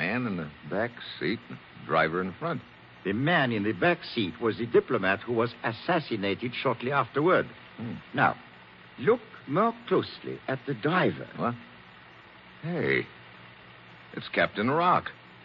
Man in the back seat, driver in front. The man in the back seat was the diplomat who was assassinated shortly afterward. Now, look more closely at the driver. What? Hey, it's Captain Rock.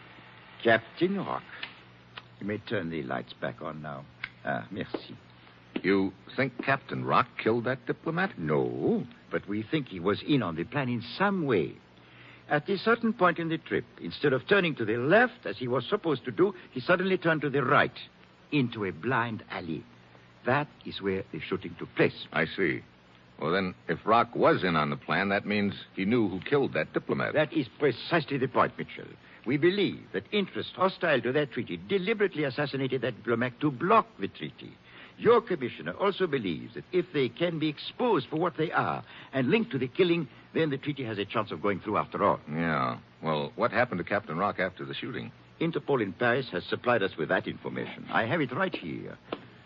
Captain Rock. You may turn the lights back on now. Merci. You think Captain Rock killed that diplomat? No, but we think he was in on the plan in some way. At a certain point in the trip, instead of turning to the left, as he was supposed to do, he suddenly turned to the right, into a blind alley. That is where the shooting took place. I see. Well, then, if Rock was in on the plan, that means he knew who killed that diplomat. That is precisely the point, Mitchell. We believe that interests hostile to that treaty deliberately assassinated that diplomat to block the treaty. Your commissioner also believes that if they can be exposed for what they are and linked to the killing, then the treaty has a chance of going through after all. Yeah. Well, what happened to Captain Rock after the shooting? Interpol in Paris has supplied us with that information. I have it right here.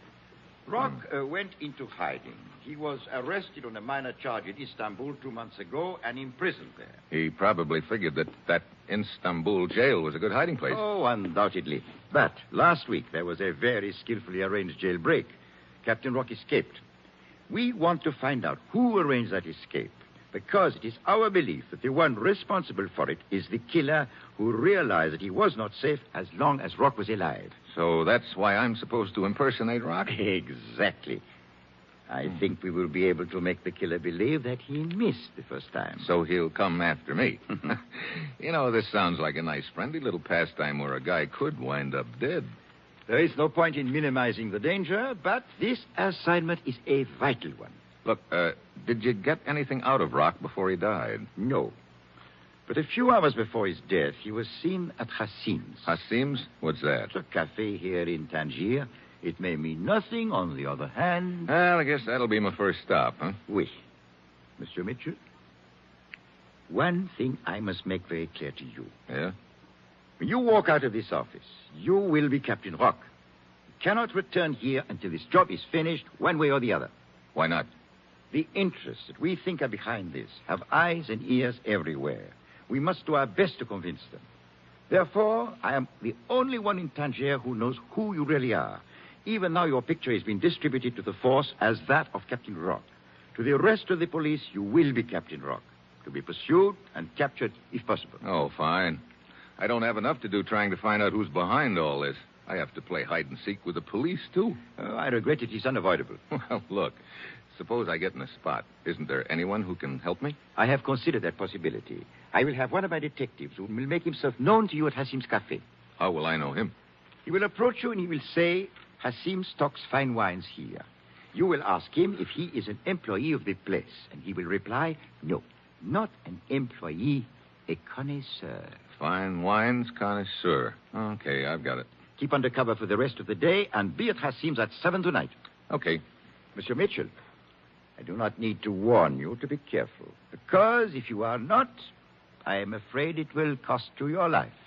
Rock went into hiding. He was arrested on a minor charge in Istanbul 2 months ago and imprisoned there. He probably figured that Istanbul jail was a good hiding place. Oh, undoubtedly. But last week there was a very skillfully arranged jailbreak. Captain Rock escaped. We want to find out who arranged that escape, because it is our belief that the one responsible for it is the killer who realized that he was not safe as long as Rock was alive. So that's why I'm supposed to impersonate Rock? Exactly. I think we will be able to make the killer believe that he missed the first time. So he'll come after me. You know, this sounds like a nice, friendly little pastime where a guy could wind up dead. There is no point in minimizing the danger, but this assignment is a vital one. Look, did you get anything out of Rock before he died? No. But a few hours before his death, he was seen at Hassim's. Hassim's? What's that? It's a cafe here in Tangier. It may mean nothing, on the other hand. Well, I guess that'll be my first stop, huh? Oui. Monsieur Mitchell, one thing I must make very clear to you. Yeah? When you walk out of this office, you will be Captain Rock. You cannot return here until this job is finished, one way or the other. Why not? The interests that we think are behind this have eyes and ears everywhere. We must do our best to convince them. Therefore, I am the only one in Tangier who knows who you really are. Even now, your picture has been distributed to the force as that of Captain Rock. To the rest of the police, you will be Captain Rock, to be pursued and captured if possible. Oh, fine. I don't have enough to do trying to find out who's behind all this. I have to play hide and seek with the police, too. I regret it is unavoidable. Well, look, suppose I get in a spot. Isn't there anyone who can help me? I have considered that possibility. I will have one of my detectives who will make himself known to you at Hassim's Cafe. How will I know him? He will approach you and he will say, Hassim stocks fine wines here. You will ask him if he is an employee of the place, and he will reply, no, not an employee, a connoisseur. Fine wines connoisseur. Okay, I've got it. Keep under cover for the rest of the day and be at Hassim's at 7 tonight. Okay. Monsieur Mitchell, I do not need to warn you to be careful, because if you are not, I am afraid it will cost you your life.